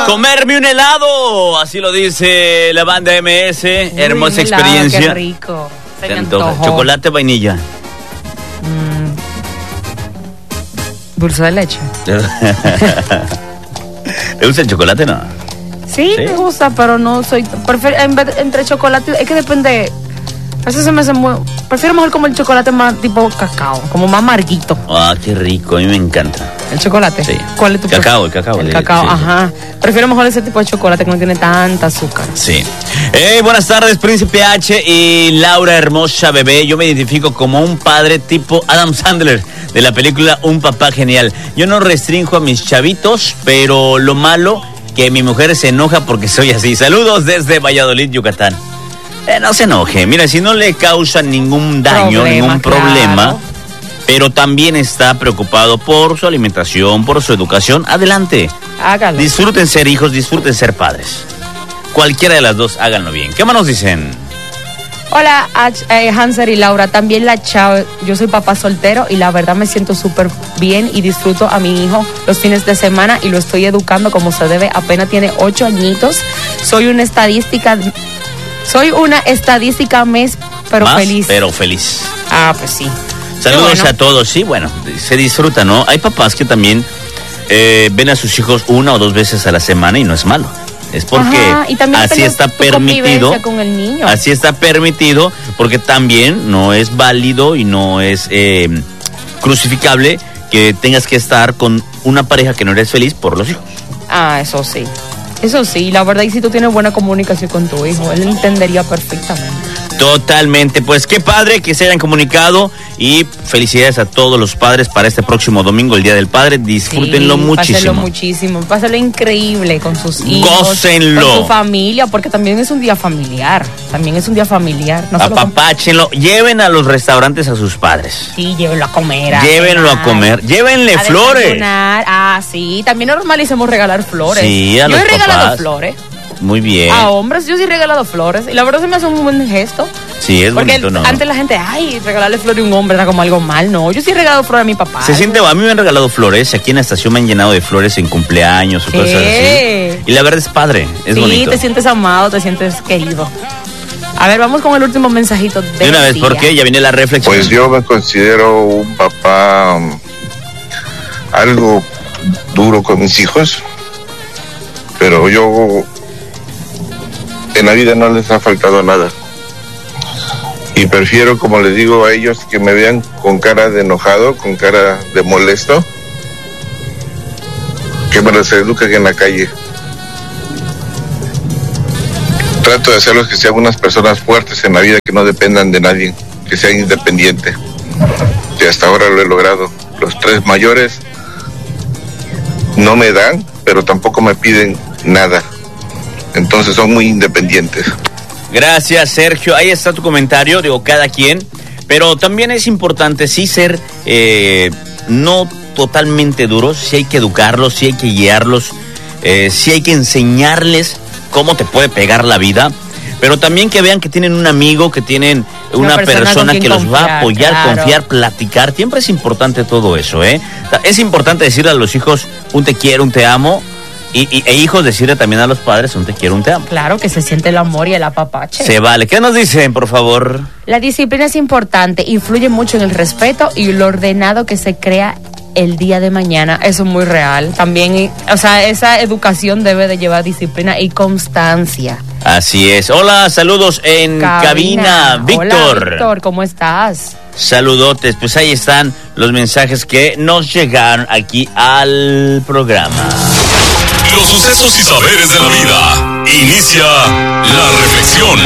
Comerme un helado, así lo dice la banda MS. Hermosa experiencia. Qué rico. Se me antojó. Chocolate, vainilla. Dulce de leche. ¿Te gusta el chocolate, no? Sí, me gusta, pero no soy... entre chocolate... Es que depende... A veces se me hace muy... Prefiero mejor como el chocolate más tipo cacao, como más amarguito. Ah, qué rico, a mí me encanta. ¿El chocolate? Sí. ¿Cuál es tu cacao? El cacao. El cacao, sí. Ajá. Prefiero mejor ese tipo de chocolate que no tiene tanta azúcar. Sí. Buenas tardes, Príncipe H y Laura hermosa bebé. Yo me identifico como un padre tipo Adam Sandler de la película Un Papá Genial. Yo no restrinjo a mis chavitos, pero lo malo que mi mujer se enoja porque soy así. Saludos desde Valladolid, Yucatán. No se enoje, mira, si no le causa ningún daño, ningún problema, claro, pero también está preocupado por su alimentación, por su educación, adelante. Hágalo. Disfruten ser hijos, disfruten ser padres. Cualquiera de las dos, háganlo bien. ¿Qué más nos dicen? Hola, Hanser y Laura, también la chao. Yo soy papá soltero y la verdad me siento súper bien y disfruto a mi hijo los fines de semana y lo estoy educando como se debe. Apenas tiene 8 añitos. Soy una estadística mes, pero más, feliz. Pero feliz. Ah, pues sí. Saludos a todos. Sí, bueno, se disfruta, ¿no? Hay papás que también ven a sus hijos 1 o 2 veces a la semana y no es malo. Es porque así está permitido. Con el niño. Así está permitido, porque también no es válido y no es crucificable que tengas que estar con una pareja que no eres feliz por los hijos. Ah, eso sí. Eso sí, la verdad, y si tú tienes buena comunicación con tu hijo, él entendería perfectamente. Totalmente, pues qué padre que se hayan comunicado y felicidades a todos los padres para este próximo domingo, el Día del Padre. Disfrútenlo muchísimo. Pásenlo increíble con sus hijos. Gócenlo. Con su familia, porque también es un día familiar. No apapáchenlo. Lleven a los restaurantes a sus padres. Sí, llévenlo a comer. Llévenlo a comer. Llévenle flores. Ah, sí. También normalicemos regalar flores. Sí, a los papás. Yo he regalado flores. Muy bien. A hombres, yo sí he regalado flores. Y la verdad se me hace un buen gesto. Sí, es porque bonito, ¿no? Antes la gente, regalarle flores a un hombre era como algo mal. No, yo sí he regalado flores a mi papá. A mí me han regalado flores. Aquí en la estación me han llenado de flores en cumpleaños o cosas así. Y la verdad es padre, es bonito. Sí, te sientes amado, te sientes querido. A ver, vamos con el último mensajito de una vez, porque ya viene la reflexión. Pues yo me considero un papá algo duro con mis hijos, pero yo en la vida no les ha faltado nada. Y prefiero, como les digo a ellos, que me vean con cara de enojado, con cara de molesto, que me los eduquen en la calle. Trato de hacerlos que sean unas personas fuertes en la vida, que no dependan de nadie, que sean independientes. Y hasta ahora lo he logrado. Los 3 mayores no me dan, pero tampoco me piden nada. Entonces son muy independientes. Gracias, Sergio. Ahí está tu comentario, cada quien. Pero también es importante sí ser no totalmente duros. Sí hay que educarlos, sí hay que guiarlos, sí hay que enseñarles cómo te puede pegar la vida. Pero también que vean que tienen un amigo, que tienen una persona que los va a apoyar, claro, confiar, platicar. Siempre es importante todo eso, Es importante decirle a los hijos un te quiero, un te amo. E hijos decirle también a los padres un te quiero, un te amo. Claro, que se siente el amor y el apapache. Se vale. ¿Qué nos dicen, por favor? La disciplina es importante, influye mucho en el respeto y lo ordenado que se crea el día de mañana. Eso es muy real. También, esa educación debe de llevar disciplina y constancia. Así es. Hola, saludos en cabina. Víctor. Hola, Víctor, ¿cómo estás? Saludotes. Pues ahí están los mensajes que nos llegaron aquí al programa. Los sucesos y saberes de la vida. Inicia la reflexión.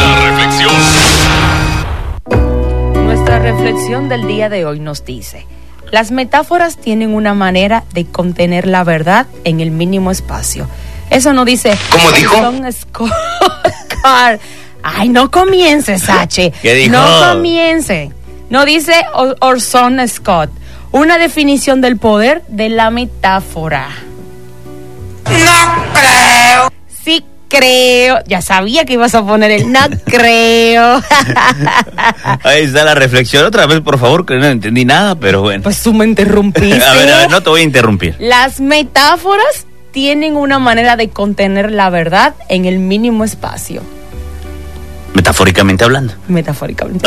Nuestra reflexión del día de hoy nos dice: las metáforas tienen una manera de contener la verdad en el mínimo espacio. Eso no dice... ¿Cómo dijo? Ay, no comiences, H. ¿Qué dijo? No comience. No dice Orson Scott. Una definición del poder de la metáfora. No creo. Sí creo. Ya sabía que ibas a poner el no creo. Ahí está la reflexión. Otra vez, por favor, que no entendí nada, pero bueno. Pues tú me interrumpiste. A ver, no te voy a interrumpir. Las metáforas tienen una manera de contener la verdad en el mínimo espacio. Metafóricamente hablando. Metafóricamente.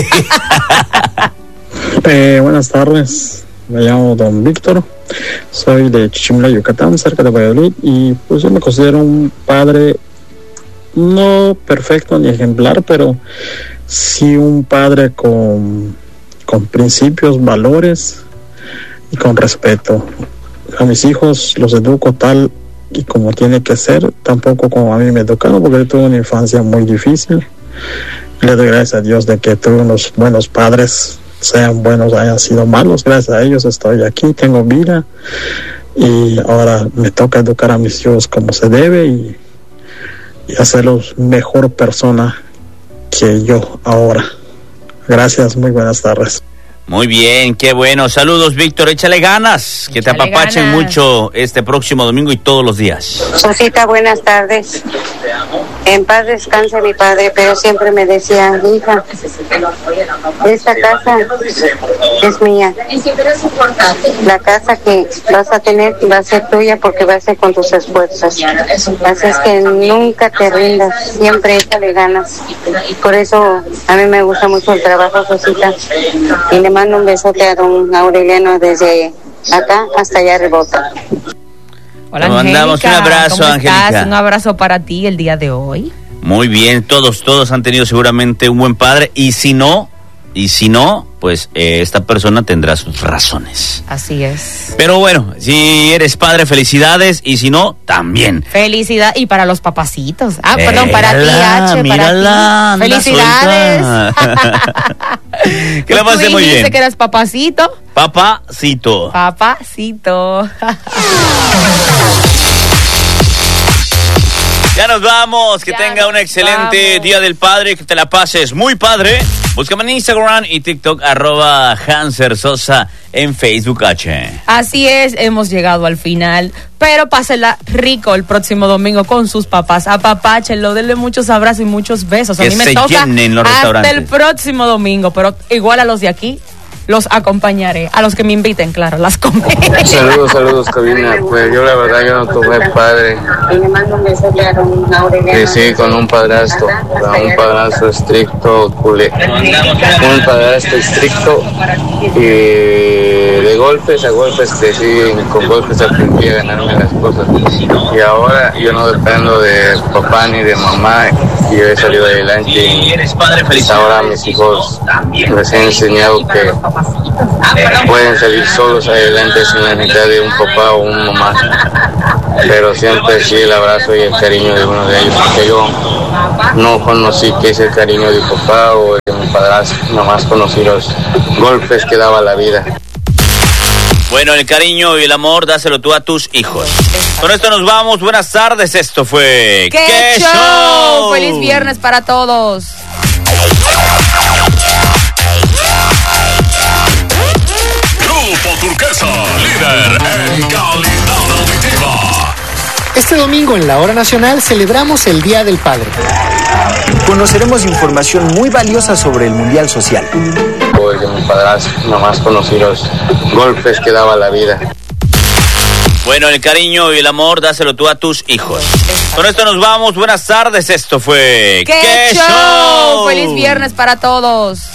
Buenas tardes, me llamo Don Víctor, soy de Chichimla, Yucatán, cerca de Valladolid, y pues yo me considero un padre no perfecto ni ejemplar, pero sí un padre con principios, valores y con respeto. A mis hijos los educo tal y como tiene que ser, tampoco como a mí me educaron, porque yo tuve una infancia muy difícil. Le doy gracias a Dios de que tuve unos buenos padres, sean buenos, hayan sido malos. Gracias a ellos estoy aquí, tengo vida, y ahora me toca educar a mis hijos como se debe y hacerlos mejor persona que yo ahora. Gracias, muy buenas tardes. Muy bien, qué bueno. Saludos, Víctor, échale ganas, que te apapachen mucho este próximo domingo y todos los días. Sosita, buenas tardes. En paz descanse mi padre, pero siempre me decía, hija, esta casa es mía. La casa que vas a tener va a ser tuya porque va a ser con tus esfuerzos. Así es que nunca te rindas, siempre échale ganas. Por eso a mí me gusta mucho el trabajo, Sosita. Y le mando un besote a don Aureliano desde acá hasta allá rebota. Hola, te mandamos un abrazo, Angélica. Un abrazo para ti el día de hoy. Muy bien, todos han tenido seguramente un buen padre, y si no, pues esta persona tendrá sus razones. Así es. Pero bueno, si eres padre, felicidades, y si no, también. Felicidad, y para los papacitos. Perdón, para ti, H, mírala, para ti. Felicidades. Que la pase muy bien. Dice que eras papacito. Papacito. Ya nos vamos, que tenga un excelente Día del Padre, que te la pases muy padre. Búscame en Instagram y TikTok, @Hanser Sosa, en Facebook, H. Así es, hemos llegado al final, pero pásela rico el próximo domingo con sus papás. Apapáchenlo, denle muchos abrazos y muchos besos. A mí me toca hasta el próximo domingo, pero igual a los de aquí los acompañaré, a los que me inviten, claro, las comeré. Saludos, cabina. Pues yo la verdad yo no tuve padre. Y le mando un besote a don Aureliano. Sí, con un padrastro estricto, un padrastro estricto, y de golpes a golpes crecí, con golpes aprendí a ganarme las cosas. Y ahora yo no dependo de papá ni de mamá, y he salido adelante. Y ahora a mis hijos les he enseñado que pueden salir solos adelante sin la necesidad de un papá o un mamá, pero siempre sí el abrazo y el cariño de uno de ellos, porque yo no conocí qué es el cariño de mi papá o de mi padrastro, nomás conocí los golpes que daba la vida. Bueno, el cariño y el amor, dáselo tú a tus hijos. Con esto nos vamos, buenas tardes, esto fue... ¡Qué show! ¡Feliz viernes para todos! Grupo Turquesa, líder en calidad auditiva. Este domingo en la Hora Nacional celebramos el Día del Padre. Conoceremos información muy valiosa sobre el Mundial Social. De mi padrastro, nomás conocí los golpes que daba la vida. Bueno, el cariño y el amor, dáselo tú a tus hijos. Con esto nos vamos, buenas tardes, esto fue... ¡Qué show! ¡Feliz viernes para todos!